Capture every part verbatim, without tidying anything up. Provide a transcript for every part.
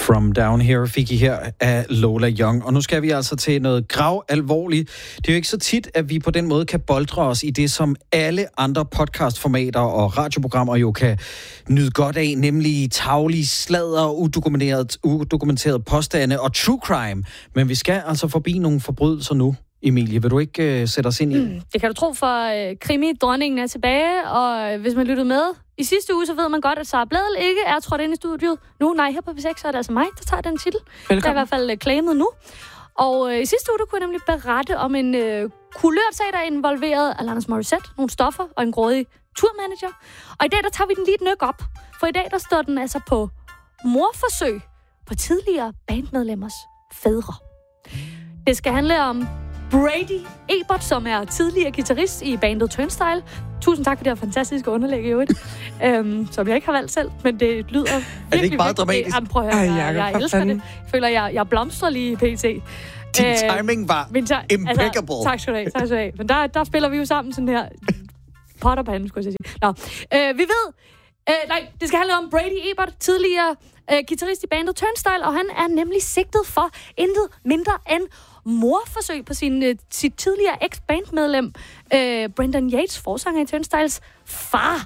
From Down Here fik I her af Lola Young. Og nu skal vi altså til noget grav alvorligt. Det er jo ikke så tit, at vi på den måde kan boldre os i det, som alle andre podcastformater og radioprogrammer jo kan nyde godt af, nemlig taglige sladder, udokumenteret, udokumenteret påstande og true crime. Men vi skal altså forbi nogle forbrydelser nu. Emilie, vil du ikke uh, sætte os ind i det? Mm, det kan du tro, for uh, krimi-dronningen er tilbage, og uh, hvis man lyttede med i sidste uge, så ved man godt, at Sara Blædel ikke er trådt ind i studiet nu. Nej, her på B seks så er det altså mig, der tager den titel. Velkommen. Det er i hvert fald uh, claimet nu. Og uh, i sidste uge, der kunne jeg nemlig berette om en uh, kulørt sag, der involverede Alanis Morissette, nogle stoffer og en grådig turmanager. Og i dag, der tager vi den lige et nyk op. For i dag, der står den altså på mordforsøg på tidligere bandmedlemmers fædre. Det skal handle om Brady Ebert, som er tidligere guitarist i bandet Turnstile. Tusind tak for det her fantastiske underlæg i øvrigt, øhm, som jeg ikke har valgt selv, men det lyder virkelig... Er det ikke meget dramatisk? Jamen, prøv at høre, jeg, jeg elsker det. Jeg føler, jeg, jeg blomstrer lige i P T. Din øh, timing var ta- impeccable. Altså, tak skal du have, tak skal du have. Men der, der spiller vi jo sammen sådan her... Pot og pande, skulle jeg sige. Nå, øh, vi ved... Øh, nej, det skal handle om Brady Ebert, tidligere øh, guitarist i bandet Turnstile, og han er nemlig sigtet for intet mindre end mordforsøg på sin, øh, sit tidligere ex-bandmedlem, øh, Brendan Yates, forsanger i Turnstiles far.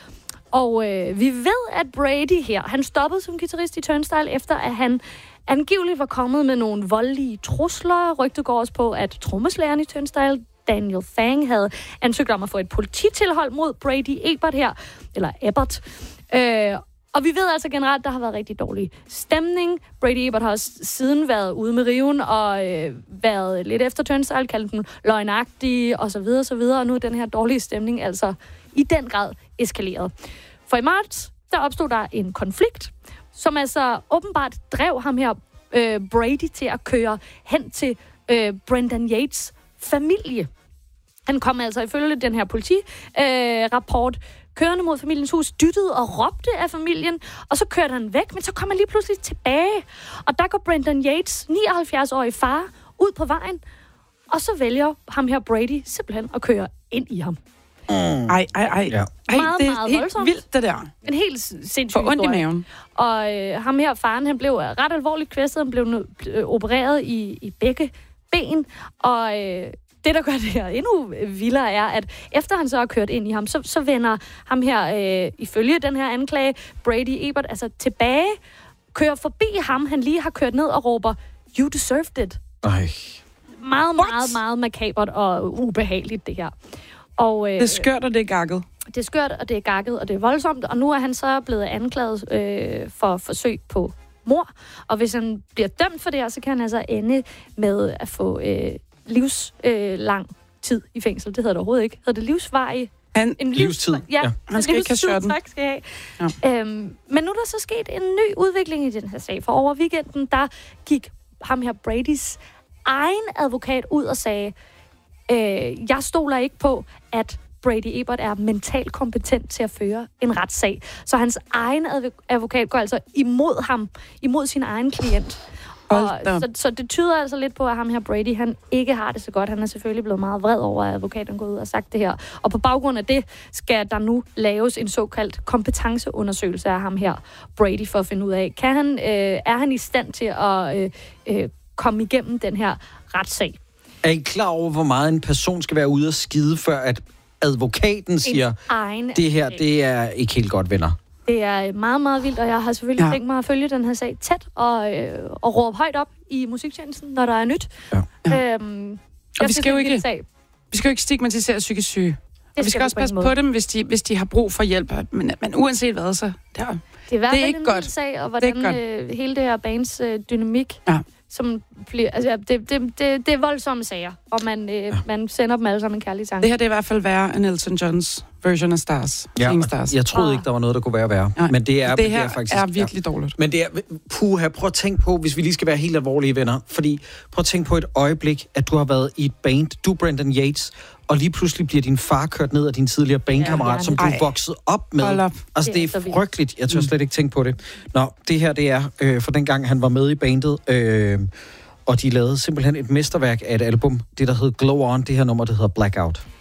Og øh, vi ved, at Brady her, han stoppede som guitarist i Turnstile, efter at han angiveligt var kommet med nogle voldelige trusler. Rygtet går også på, at trommeslageren i Turnstile, Daniel Fang, havde ansøgt om at få et polititilhold mod Brady Ebert her, eller Ebert. Øh, og vi ved altså generelt, at der har været rigtig dårlig stemning. Brady Ebert har også siden været ude med riven og øh, været lidt efter Turnstile, kaldt dem løgnagtige og så videre, så videre. Og nu er den her dårlige stemning altså i den grad eskaleret. For i marts, der opstod der en konflikt, som altså åbenbart drev ham her, øh, Brady, til at køre hen til øh, Brendan Yates familie. Han kom altså ifølge den her politirapport øh, kørende mod familiens hus, dyttede og råbte af familien, og så kørte han væk, men så kom han lige pludselig tilbage. Og der går Brendan Yates, nioghalvfjerds-årig far, ud på vejen, og så vælger ham her Brady simpelthen at køre ind i ham. Mm. Ej, ej, ej. Ja. Ej, meget, det er meget helt voldsomt. vildt, det der. En helt sindssyg For ondt i maven. Og øh, ham her, faren, han blev ret alvorligt kvæstet, han blev øh, opereret i, i begge ben, og øh, det, der gør det her endnu vildere, er, at efter han så har kørt ind i ham, så, så vender ham her, øh, ifølge den her anklage, Brady Ebert, altså tilbage, kører forbi ham, han lige har kørt ned og råber, "You deserved it." Ej. Meget, What? meget, meget makabert og ubehageligt, det her. Og, øh, det er skørt, og det er gakket. Det er skørt, og det er gakket, og det er voldsomt, og nu er han så blevet anklaget øh, for forsøg på mord, og hvis han bliver dømt for det her, så kan han altså ende med at få øh, livslang øh, tid i fængsel. Det hedder det overhovedet ikke. Hedder det livsvarig? Han, en livstid. Livs, ja, ja, han skal ikke have skørten. Tak skal jeg have. Ja. Øhm, men nu er der så sket en ny udvikling i den her sag, for over weekenden, der gik ham her Bradys egen advokat ud og sagde, øh, jeg stoler ikke på, at Brady Ebert er mentalt kompetent til at føre en retssag. Så hans egen advokat går altså imod ham, imod sin egen klient. Og så, så det tyder altså lidt på, at ham her Brady, han ikke har det så godt. Han er selvfølgelig blevet meget vred over, at advokaten går ud og har sagt det her. Og på baggrund af det skal der nu laves en såkaldt kompetenceundersøgelse af ham her Brady, for at finde ud af, kan han, øh, er han i stand til at øh, øh, komme igennem den her retssag. Er I klar over, hvor meget en person skal være ude og skide, før at advokaten siger, det her, det er ikke helt godt, venner? Det er meget, meget vildt, og jeg har selvfølgelig ja. tænkt mig at følge den her sag tæt og, øh, og råbe højt op i musiktjenesten, når der er nyt. Ja. Ja. Øhm, og vi skal, jo ikke, vi skal jo ikke stigmatisere psykisk syge. Og vi skal også passe på dem, hvis de, hvis de har brug for hjælp. Men, men uanset hvad, så... Der, det er i hvert fald en godt. sag, og hvordan det øh, hele det her bands øh, dynamik... Ja. Som bliver, altså, det, det, det, det er voldsomme sager, og man, øh, ja. man sender dem alle sammen en kærlig sang. Det her det er i hvert fald værre end Elton Johns version af Stars. Ja, Stars. Jeg troede ikke, der var noget, der kunne være værre. Ja. Men det er, det her det er faktisk er virkelig ja. dårligt. Men det er, puha, prøv at tænke på, hvis vi lige skal være helt alvorlige venner, fordi prøv at tænke på et øjeblik, at du har været i et band, du Brendan Yates, og lige pludselig bliver din far kørt ned af din tidligere bandkammerat, ja, som du er vokset op med. Op. Altså, det er, det er frygteligt. Jeg tør slet ikke tænke på det. Nå, det her, det er øh, for den gang, han var med i bandet, øh, og de lavede simpelthen et mesterværk af et album, det der hed Glow On, det her nummer, det hedder Blackout.